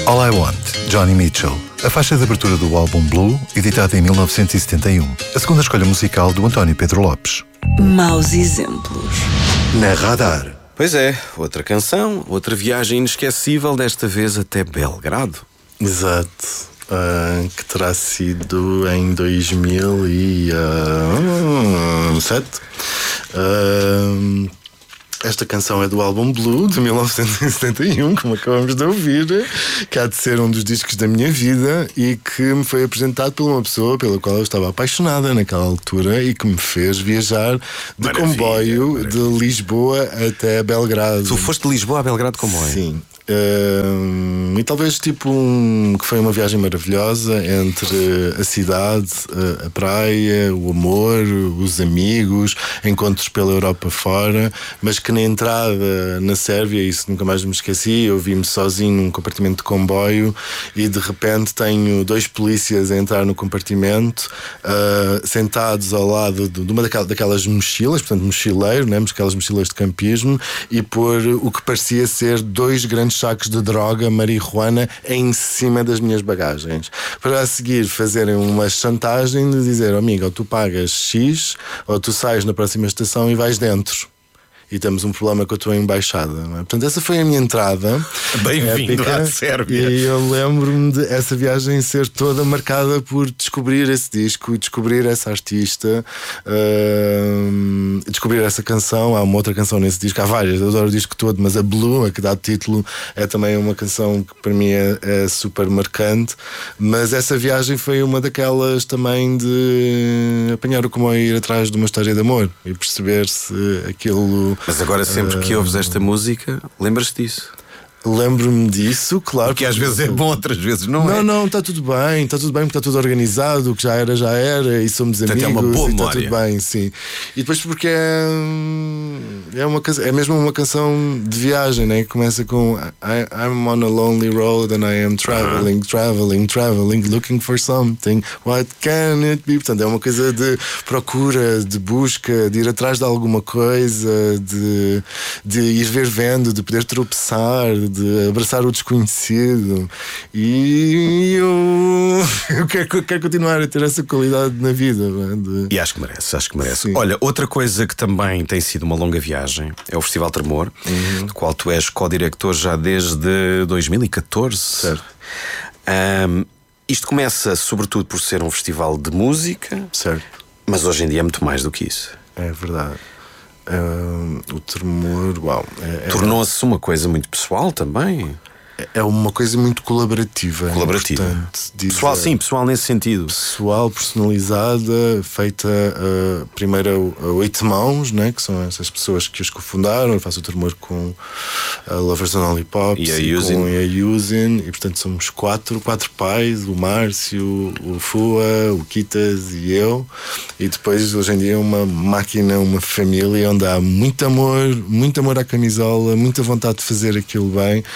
All I Want, Johnny Mitchell. A faixa de abertura do álbum Blue, editada em 1971. A segunda escolha musical do António Pedro Lopes. Maus exemplos. Na Radar. Pois é, outra canção, outra viagem inesquecível, desta vez até Belgrado. Exato. Que terá sido em 2007. Esta canção é do álbum Blue, de 1971, como acabamos de ouvir, que há de ser um dos discos da minha vida e que me foi apresentado por uma pessoa pela qual eu estava apaixonada naquela altura e que me fez viajar de comboio de Lisboa até Belgrado. Tu foste de Lisboa a Belgrado de comboio? Sim. E talvez que foi uma viagem maravilhosa entre a cidade, a praia, o amor, os amigos, encontros pela Europa fora, mas que na entrada na Sérvia, isso nunca mais me esqueci, eu vi-me sozinho num compartimento de comboio e de repente tenho dois polícias a entrar no compartimento, sentados ao lado de uma daquelas mochilas, portanto mochileiro, né? Aquelas mochilas de campismo, e pôr o que parecia ser dois grandes sacos de droga, marihuana, em cima das minhas bagagens, para a seguir fazerem uma chantagem de dizer: amigo, ou tu pagas X ou tu sais na próxima estação e vais dentro. E temos um problema com a tua embaixada, não é? Portanto, essa foi a minha entrada. Bem-vindo à Sérvia. E eu lembro-me de essa viagem ser toda marcada por descobrir esse disco, descobrir essa artista, descobrir essa canção. Há uma outra canção nesse disco, há várias, eu adoro o disco todo, mas a Blue, a que dá título, é também uma canção que para mim é super marcante. Mas essa viagem foi uma daquelas também de apanhar o comboio e ir atrás de uma história de amor e perceber se aquilo. Mas agora sempre que ouves esta música, lembras-te disso? Lembro-me disso, claro. Porque às vezes é bom, outras vezes não é. Não, está tudo bem, porque está tudo organizado, o que já era, e somos amigos. É uma boa e está memória. tudo bem, sim. E depois porque é mesmo uma canção de viagem, né? Que começa com I'm on a lonely road and I am traveling, looking for something, what can it be? Portanto, é uma coisa de procura, de busca, de ir atrás de alguma coisa, de ir vendo, de poder tropeçar, de abraçar o desconhecido. E eu quero continuar a ter essa qualidade na vida, né? E acho que merece. Sim. Olha, outra coisa que também tem sido uma longa viagem é o Festival Tremor, do qual tu és co-diretor já desde 2014. Certo. Isto começa sobretudo por ser um festival de música, Certo. mas hoje em dia é muito mais do que isso. É verdade. O Tremor, uau, Tornou-se uma coisa muito pessoal também. é uma coisa muito colaborativa. Colaborativa. Pessoal, sim, pessoal nesse sentido. Pessoal, personalizada, feita primeiro a 8 mãos, né? Que são essas pessoas que os cofundaram. Eu faço o Tremor com a Lovers and Lollipops E a Yusin. com a Yusin. E portanto somos quatro pais: o Márcio, o Fua, o Kitas e eu. E depois hoje em dia é uma máquina, uma família onde há muito amor à camisola, muita vontade de fazer aquilo bem.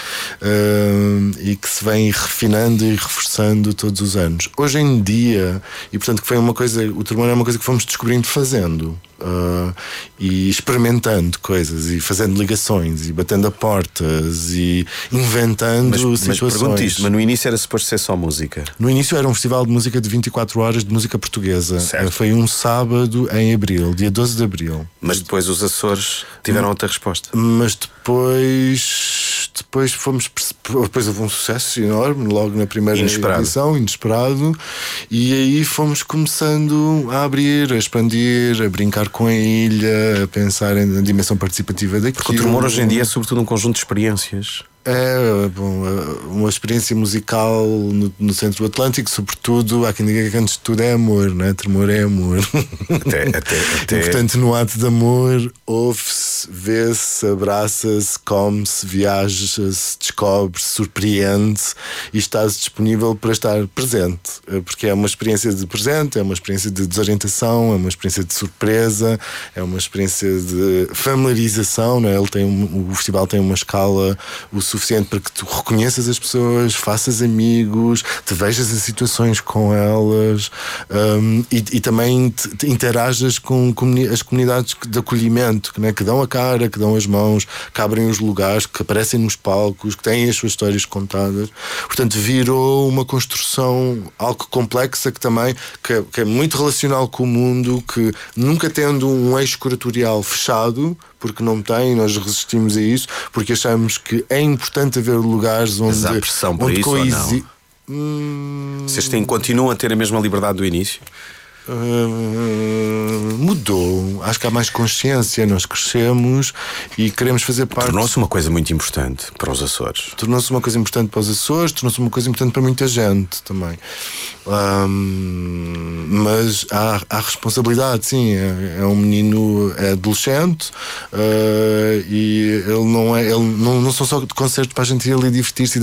E que se vem refinando e reforçando todos os anos. Hoje em dia, e portanto que foi uma coisa, o Tremor é uma coisa que fomos descobrindo fazendo, e experimentando coisas e fazendo ligações e batendo a portas e inventando situações. Mas pergunto isto, mas no início era suposto ser só música? No início era um festival de música de 24 horas de música portuguesa. Certo. Foi um sábado em abril, dia 12 de abril. Mas depois os Açores tiveram outra resposta. Mas depois houve um sucesso enorme logo na primeira edição, inesperado, e aí fomos começando a abrir, a expandir, a brincar com a ilha, a pensar na dimensão participativa daquilo. Porque o Tremor hoje em dia é sobretudo um conjunto de experiências. Uma experiência musical no centro do Atlântico, sobretudo. Há quem diga que antes de tudo é amor, né? Tremor é amor. Até... E, portanto, no ato de amor, ouve-se, vê-se, abraça-se, come-se, viaja-se, descobre-se, surpreende-se e está-se disponível para estar presente, porque é uma experiência de presente, é uma experiência de desorientação, é uma experiência de surpresa, é uma experiência de familiarização, né? O festival tem uma escala, o suficiente para que tu reconheças as pessoas, faças amigos, te vejas em situações com elas, e também te interajas com as comunidades de acolhimento, né, que dão a cara, que dão as mãos, que abrem os lugares, que aparecem nos palcos, que têm as suas histórias contadas. Portanto, virou uma construção algo complexa que também que é muito relacional com o mundo, que nunca tendo um eixo curatorial fechado, porque não tem, nós resistimos a isso, porque achamos que é importante haver lugares onde... Mas há pressão por isso ou não? Vocês continuam a ter a mesma liberdade do início? Mudou. Acho que há mais consciência. Nós crescemos e queremos fazer parte. Tornou-se uma coisa muito importante para os Açores. Tornou-se uma coisa importante para os Açores, tornou-se uma coisa importante para muita gente também. Mas há responsabilidade, sim. É um menino, é adolescente, e ele não são só concertos para a gente ir ali divertir-se